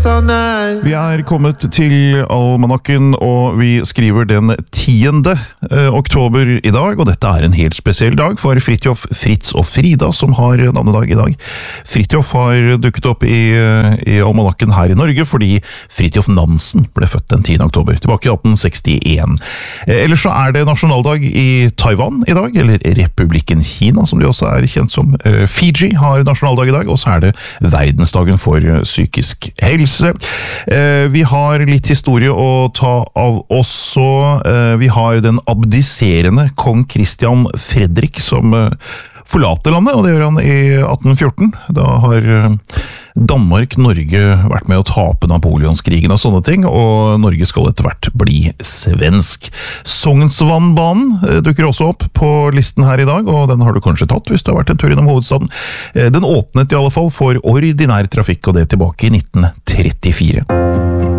all night. Vi kommet til almanakken, og vi skriver den 10. oktober i dag, og dette en helt spesiell dag for Fridtjof, Fritz og Frida, som har navnedag i dag. Fridtjof har dukket opp i almanakken her i Norge, fordi Fridtjof Nansen ble født den 10. oktober, tilbake i 1861. Ellers så det nasjonaldag i Taiwan i dag, eller Republikken Kina, som de også kjent som. Fiji har nasjonaldag i dag, og så det verdensdagen for psykisk helse. Vi har litt historie å ta av også. Vi har den abdiserende kong Christian Fredrik som forlater landet, og det gjør han i 1814. Da har Danmark-Norge vært med å tape Napoleonskrigen og sånne ting, og Norge skal etter hvert bli svensk. Sognsvannbanen dukker også opp på listen her i dag, og den har du kanskje tatt hvis du har vært en tur innom hovedstaden. Den åpnet i alle fall for ordinær trafikk, og det tilbake i 1934.